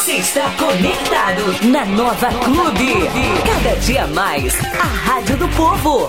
Você está conectado na Nova Clube. Cada dia mais, a Rádio do Povo.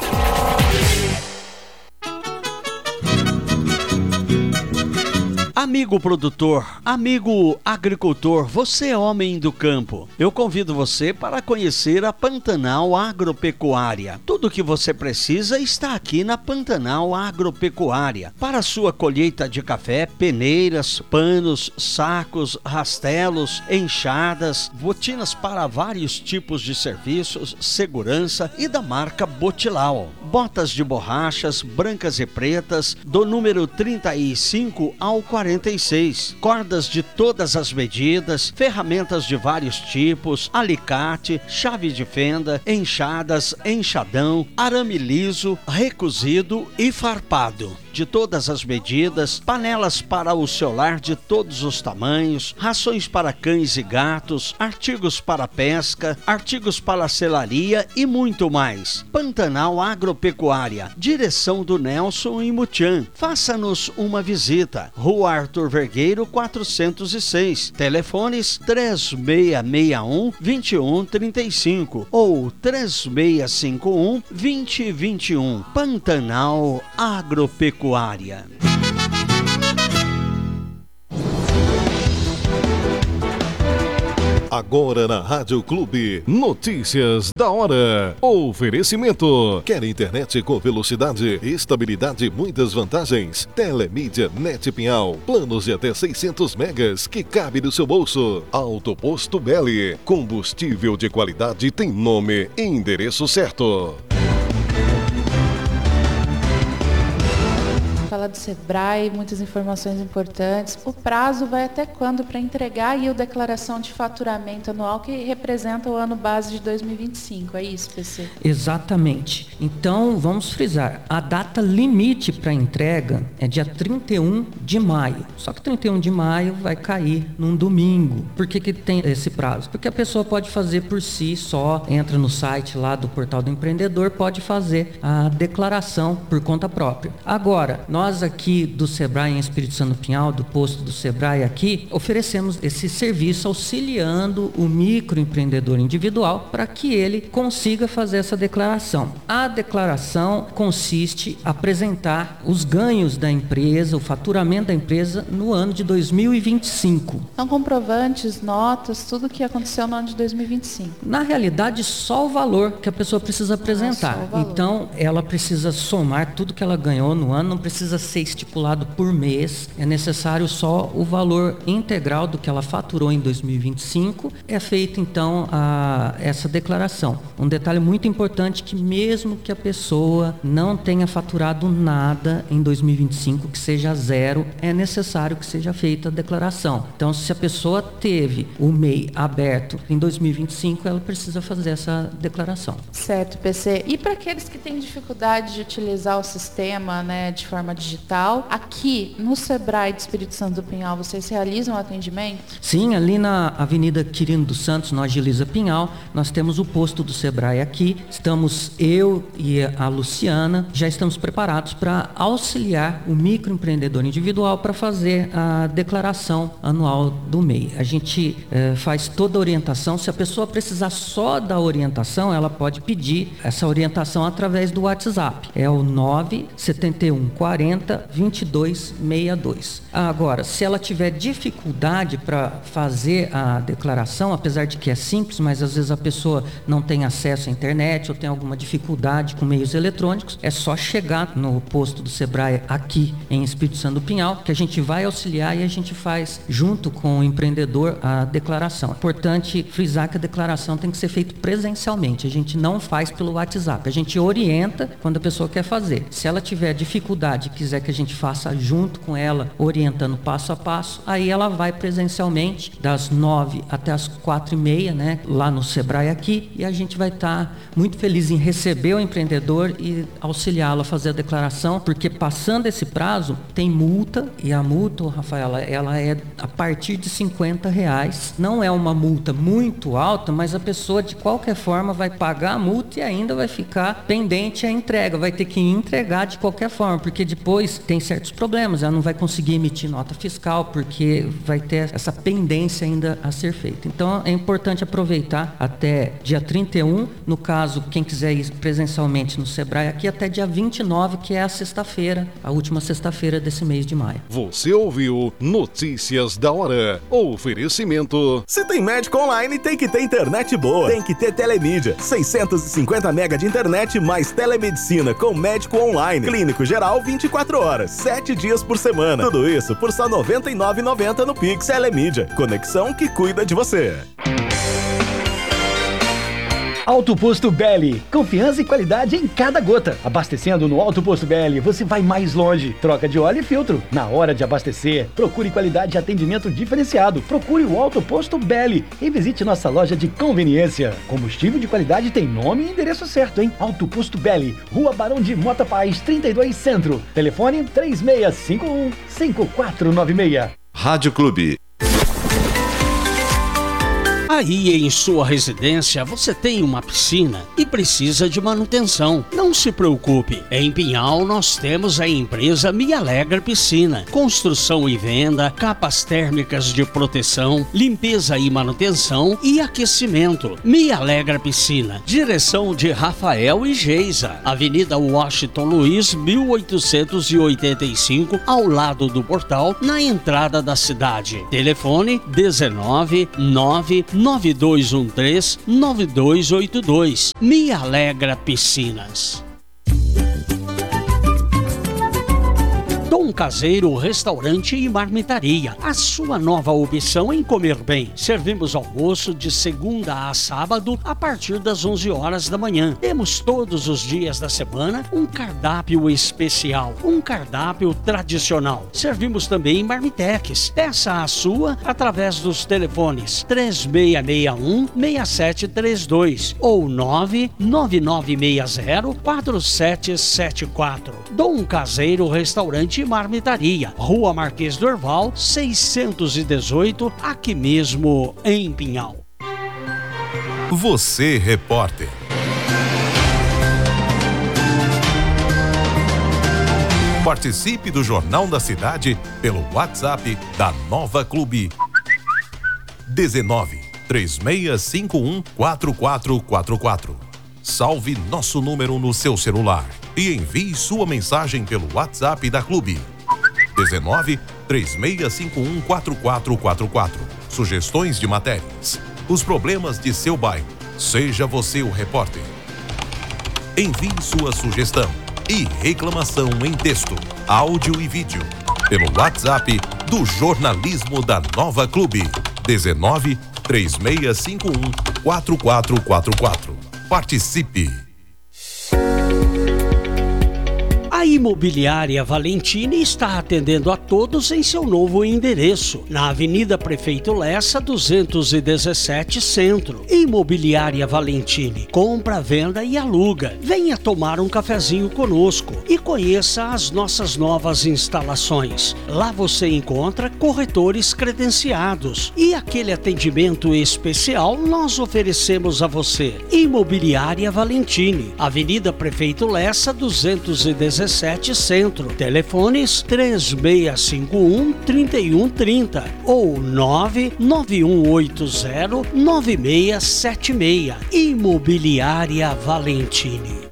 Amigo produtor, amigo agricultor, você é homem do campo. Eu convido você para conhecer a Pantanal Agropecuária. Tudo o que você precisa está aqui na Pantanal Agropecuária. Para sua colheita de café, peneiras, panos, sacos, rastelos, enxadas, botinas para vários tipos de serviços, segurança e da marca Botilau. Botas de borrachas, brancas e pretas, do número 35 ao 46, cordas de todas as medidas, ferramentas de vários tipos, alicate, chave de fenda, enxadas, enxadão, arame liso, recozido e farpado. De todas as medidas, panelas para o seu lar de todos os tamanhos, rações para cães e gatos, artigos para pesca, artigos para selaria e muito mais. Pantanal Agropecuária, direção do Nelson e Mutian. Faça-nos uma visita. Rua Arthur Vergueiro 406, telefones 3661-2135 ou 3651-2021. Pantanal Agropecuária. Agora na Rádio Clube, notícias da hora. Oferecimento. Quer internet com velocidade, estabilidade e muitas vantagens? Telemídia Net Pinhal. Planos de até 600 megas que cabe no seu bolso. Autoposto Belli. Combustível de qualidade tem nome e endereço certo. Fala do Sebrae, muitas informações importantes. O prazo vai até quando para entregar aí a declaração de faturamento anual que representa o ano base de 2025, é isso, PC? Exatamente. Então, vamos frisar, a data limite para entrega é dia 31 de maio. Só que 31 de maio vai cair num domingo. Por que tem esse prazo? Porque a pessoa pode fazer por si só, entra no site lá do Portal do Empreendedor, pode fazer a declaração por conta própria. Agora, nós aqui do Sebrae em Espírito Santo Pinhal, do posto do Sebrae aqui, oferecemos esse serviço auxiliando o microempreendedor individual para que ele consiga fazer essa declaração. A declaração consiste em apresentar os ganhos da empresa, o faturamento da empresa no ano de 2025. São comprovantes, notas, tudo o que aconteceu no ano de 2025. Na realidade, só o valor que a pessoa precisa apresentar. Então, ela precisa somar tudo que ela ganhou no ano, não precisa ser estipulado por mês, é necessário só o valor integral do que ela faturou em 2025, é feita então essa declaração. Um detalhe muito importante que mesmo que a pessoa não tenha faturado nada em 2025, que seja zero, é necessário que seja feita a declaração. Então, se a pessoa teve o MEI aberto em 2025, ela precisa fazer essa declaração. Certo, PC. E para aqueles que têm dificuldade de utilizar o sistema, né, de forma digital, aqui no Sebrae de Espírito Santo do Pinhal, vocês realizam o atendimento? Sim, ali na Avenida Quirino dos Santos, no Agiliza Pinhal, nós temos o posto do Sebrae aqui. Estamos, eu e a Luciana, já estamos preparados para auxiliar o microempreendedor individual para fazer a declaração anual do MEI. A gente faz toda a orientação. Se a pessoa precisar só da orientação, ela pode pedir essa orientação através do WhatsApp. É o 97140-2262. Agora, se ela tiver dificuldade para fazer a declaração, apesar de que é simples, mas às vezes a pessoa não tem acesso à internet ou tem alguma dificuldade com meios eletrônicos, é só chegar no posto do Sebrae aqui em Espírito Santo do Pinhal, que a gente vai auxiliar e a gente faz junto com o empreendedor a declaração. É importante frisar que a declaração tem que ser feita presencialmente, a gente não faz pelo WhatsApp, a gente orienta quando a pessoa quer fazer. Se ela tiver dificuldade e quiser que a gente faça junto com ela, orientando passo a passo, aí ela vai presencialmente das 9 até as 4h30, né, lá no Sebrae aqui, e a gente vai estar muito feliz em receber o empreendedor e auxiliá-lo a fazer a declaração, porque passando esse prazo, tem multa, e a multa, Rafaela, ela é a partir de R$50. Não é uma multa muito alta, mas a pessoa de qualquer forma vai pagar a multa e ainda vai ficar pendente a entrega, vai ter que entregar de qualquer forma, porque depois tem certos problemas, ela não vai conseguir emitir nota fiscal porque vai ter essa pendência ainda a ser feita. Então é importante aproveitar até dia 31, no caso, quem quiser ir presencialmente no Sebrae aqui, até dia 29, que é a sexta-feira, a última sexta-feira desse mês de maio. Você ouviu Notícias da Hora. Oferecimento. Se tem médico online, tem que ter internet boa. Tem que ter Telemídia. 650 mega de internet mais telemedicina com médico online. Clínico geral 24 horas, 7 dias por semana. Tudo isso por só R$ 99,90 no Pix. Telemídia. Conexão que cuida de você. Alto Posto Belli, confiança e qualidade em cada gota. Abastecendo no Alto Posto Belli, você vai mais longe. Troca de óleo e filtro. Na hora de abastecer, procure qualidade e atendimento diferenciado. Procure o Alto Posto Belli e visite nossa loja de conveniência. Combustível de qualidade tem nome e endereço certo, hein? Alto Posto Belli, Rua Barão de Mota Paz, 32 Centro. Telefone 3651-5496. Rádio Clube. Aí em sua residência você tem uma piscina e precisa de manutenção. Não se preocupe, em Pinhal nós temos a empresa Me Alegra Piscina. Construção e venda, capas térmicas de proteção, limpeza e manutenção e aquecimento. Me Alegra Piscina. Direção de Rafael e Geisa. Avenida Washington Luiz, 1885, ao lado do portal, na entrada da cidade. Telefone 1999213-9282. Me Alegra Piscinas. Dom Caseiro Restaurante e Marmitaria, a sua nova opção em comer bem. Servimos almoço de segunda a sábado a partir das 11 horas da manhã. Temos todos os dias da semana um cardápio especial, um cardápio tradicional. Servimos também marmitex. Peça a sua através dos telefones 3661-6732 ou 99960-4774. Dom Caseiro Restaurante e Marmitaria, Rua Marquês do Herval, 618, aqui mesmo em Pinhal. Você, repórter. Participe do Jornal da Cidade pelo WhatsApp da Nova Clube. 19 3651 4444. Salve nosso número no seu celular e envie sua mensagem pelo WhatsApp da Clube. 19 3651 4444. Sugestões de matérias. Os problemas de seu bairro. Seja você o repórter. Envie sua sugestão e reclamação em texto, áudio e vídeo pelo WhatsApp do jornalismo da Nova Clube. 19 3651 4444. Participe! A Imobiliária Valentini está atendendo a todos em seu novo endereço, na Avenida Prefeito Lessa, 217 Centro. Imobiliária Valentini, compra, venda e aluga. Venha tomar um cafezinho conosco e conheça as nossas novas instalações. Lá você encontra corretores credenciados e aquele atendimento especial nós oferecemos a você. Imobiliária Valentini, Avenida Prefeito Lessa, 217 Centro. Telefones 3651-3130 ou 99180-9676. Imobiliária Valentini.